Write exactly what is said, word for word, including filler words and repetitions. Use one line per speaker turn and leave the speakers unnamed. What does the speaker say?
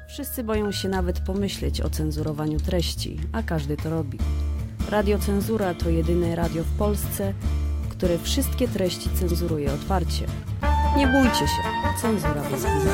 Wszyscy boją się nawet pomyśleć o cenzurowaniu treści, a każdy to robi. Radio Cenzura to jedyne radio w Polsce, które wszystkie treści cenzuruje otwarcie. Nie bójcie się, cenzura bez wizy.